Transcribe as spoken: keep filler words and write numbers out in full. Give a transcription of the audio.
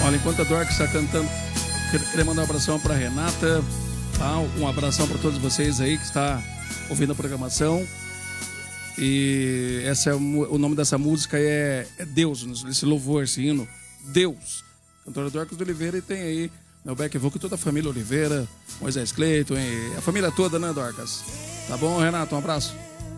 Olha, enquanto a Dorcas está cantando, queria mandar um abração para Renata, tá? Um abração para todos vocês aí que está ouvindo a programação. E essa é o, o nome dessa música é, é Deus, esse louvor, esse hino, Deus. Cantora Dorcas de Oliveira, e tem aí meu back vocal, toda a família Oliveira, Moisés Cleiton, e a família toda, né, Dorcas? Tá bom, Renato? Um abraço.